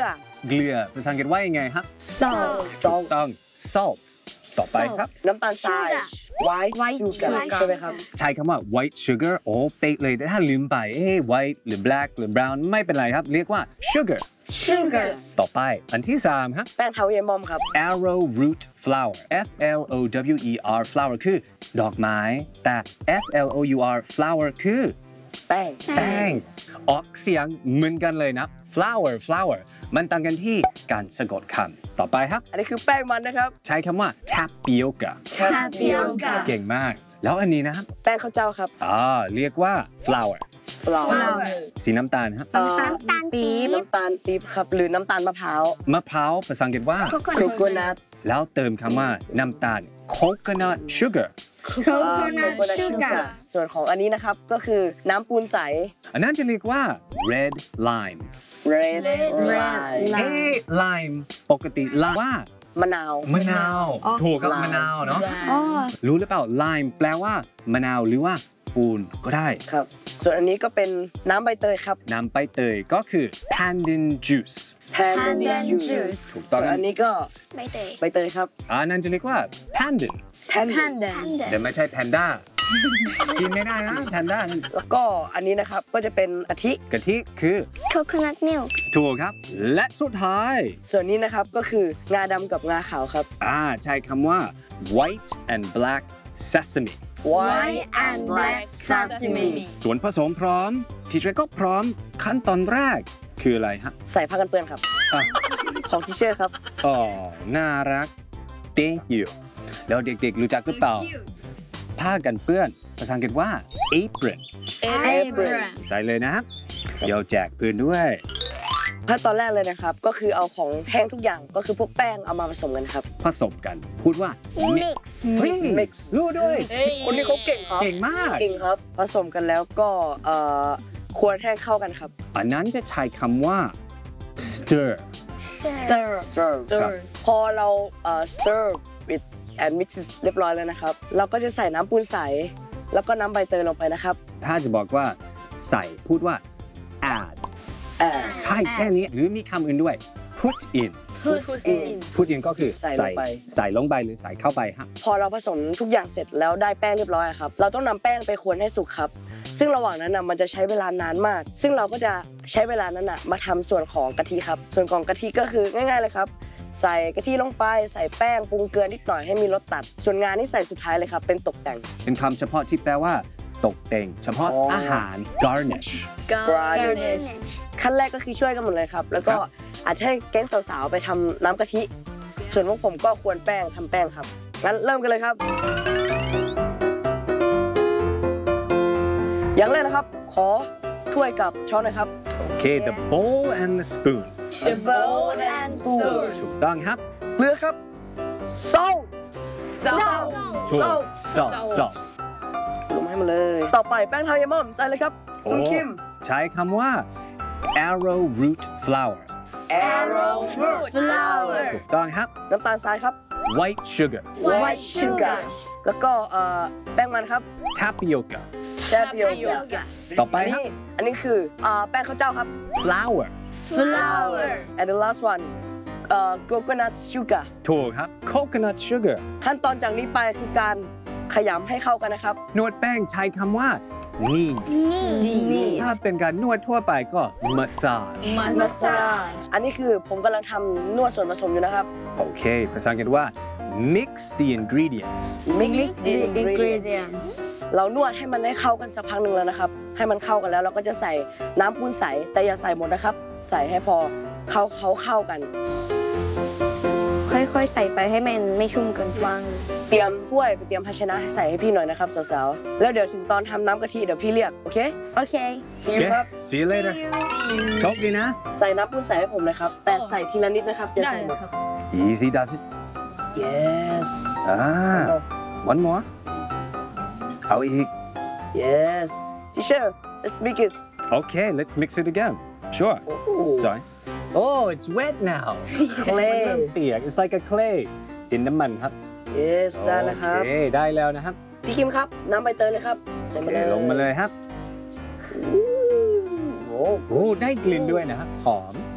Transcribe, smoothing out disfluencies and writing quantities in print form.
เกลือภาษาอังกฤษว่ายังไงฮะ salt ต้อง salt ต่อไปครับน้ำตาลทราย white sugar ใช่ไหมครับใช้คำว่า white sugar โอ้เป๊ะเลยแต่ถ้าลืมไปwhite หรือ black หรือ brown ไม่เป็นไรครับ เรียกว่า sugar ต่อไปอันที่3ครับแป้งเท้าเยมอมครับ arrowroot flower F L O W E R flower คือดอกไม้แต่ F L O U R flower คือแป้งแป้งออกเสียงเหมือนกันเลยนะ flower มันต่างกันที่การสะกดคำต่อไปครับอันนี้คือแป้งมันนะครับใช้คำว่า tapioca เก่งมาก แล้วอันนี้นะครับแป้งข้าวเจ้าครับเรียกว่า flour flour สีน้ำตาลครับน้ำตาลปี๊บน้ำตาลปี๊บครับ หรือน้ำตาลมะพร้าวมะพร้าวภาษาอังกฤษว่า coconut แล้วเติมคำว่าน้ำตาล coconut sugar coconut sugar ส่วนของอันนี้นะครับก็คือน้ำปูนใสอันนั้นจะเรียกว่า red lime red lime lime ปกติ lime ว่ามะนาวมะนาว ถูกกับ lime มะนาวเนาะรู้หรือเปล่า lime แปลว่ามะนาวหรือว่าปูนก็ได้ครับ ส่วนอันนี้ก็เป็นน้ำใบเตยครับน้ำใบเตยก็คือ pandan juice pandan juice ถูกต้องส่วนอันนี้ก็ใบเตยใบเตยครับอันนั้นจะเรียกว่า pandan แต่ไม่ใช่แพนด้า กินไม่ได้นะแพนด้านั่นแล้วก็อันนี้นะครับก็จะเป็นกะทิกะทิคือ coconut milk ถูกครับ และสุดท้ายส่วนนี้นะครับก็คืองาดำกับงาขาวครับใช้คำว่า white and black sesame white and black sesame ส่วนผสมพร้อม ทีเชอร์ก็พร้อมขั้นตอนแรกคืออะไรฮะใส่ผ้ากันเปื้อนครับอ่ะของทิเชอร์ครับน่ารัก thank you แล้วเด็กๆรู้จักหรือเปล่า ผ้ากันเปื้อนภาษาอังกฤษว่า apron ใส่เลยนะครับเดี๋ยวแจกเพื่อนด้วยขั้นตอนแรกเลยนะครับก็คือเอาของแห้งทุกอย่างก็คือพวกแป้งเอามาผสมกันครับผสมกันพูดว่า mix เฮ้ย mix รู้ด้วยคนนี้เขาเก่งครับเก่งมากเก่งครับ ผสมกันแล้วก็ควรให้เข้ากันครับอันนั้นจะใช้คำว่า stir stir ครับพอเราstir with and mix เรียบร้อยแล้วนะครับ เราก็จะใส่น้ำปูนใสแล้วก็น้ำใบเตยลงไปนะครับถ้าจะบอกว่าใส่พูดว่า add ใช่แค่นี้หรือมีคำอื่นด้วย put in put in ก็คือใส่ลงไปใส่ลงไปหรือใส่เข้าไปฮะพอเราผสมทุกอย่างเสร็จแล้วได้แป้งเรียบร้อยครับ เราต้องนำแป้งไปคนให้สุกครับ ซึ่งระหว่างนั้นนะมันจะใช้เวลานานมาก ซึ่งเราก็จะใช้เวลานั้นนะมาทำส่วนของกะทิครับ ส่วนของกะทิก็คือง่ายๆเลยครับ ใส่กะทิลงไปใส่แป้งปรุงเกลือนิดหน่อยให้มีรสตัด ส่วนงานนี่ใส่สุดท้ายเลยครับเป็นตกแต่งเป็นคำเฉพาะที่แปลว่าตกแต่งเฉพาะอาหาร garnish garnish ขั้นแรกก็คือช่วยกันหมดเลยครับ แล้วก็อาจจะให้แก๊งสาวๆไปทำน้ำกะทิ ส่วนพวกผมก็ควรแป้งทำแป้งครับงั้นเริ่มกันเลยครับ อย่างแรกนะครับ ขอถ้วยกับช้อนหน่อยครับ Okay the bowl and the spoon the bowl and spoon ถูกต้องครับเกลือครับ salt ถูก salt ลงให้มาเลย ต่อไปแป้งทาวยาม่อมใส่เลยครับคุณคิมใช้คำว่า arrowroot flour arrowroot flour ถูกต้องครับน้ำตาลทรายครับ white sugar white sugar แล้วก็แป้งมันครับ tapioca tapioca ต่อไปครับอันนี้คือแป้งข้าวเจ้าครับ flour and the last one coconut sugar ถูกครับ coconut sugar ขั้นตอนจากนี้ไปคือการขยำให้เข้ากันนะครับนวดแป้งใช้คำว่า knead ถ้าเป็นการนวดทั่วไปก็ massage อันนี้คือผมกำลังทำนวดส่วนผสมอยู่นะครับโอเค ภาษาอังกฤษว่า mix the ingredients mix the ingredient เรานวดให้มันได้เข้ากันสักพักหนึ่งแล้วนะครับ ให้มันเข้ากันแล้วเราก็จะใส่น้ำปูนใสแต่อย่าใส่หมดนะครับ ใส่ให้พอเข้ากันค่อยๆใส่ไปให้มันไม่ชุ่มเกินไปเตรียมถ้วยไปเตรียมภาชนะให้ใส่ให้พี่หน่อยนะครับสาวๆแล้วเดี๋ยวถึงตอนทำน้ำกะทิเดี๋ยวพี่เรียกโอเค see you ครับ see you later โชคดีนะใส่น้ำปูนใสให้ผมเลยครับแต่ใส่ทีละนิดนะครับอย่าใส่หมด easy does it yes one more เอาอีก yes teacher let's make it okay let's mix it again sure sorry oh it's wet now clay มันเริ่มเปียก it's like a clay ดินน้ำมันครับ yes ได้แล้วครับโอเคได้แล้วนะครับพี่คิมครับน้ำใบเตยเลยครับใส่มาเลยลงมาเลยครับโอ้โอ้ได้กลิ่นด้วยนะครับหอม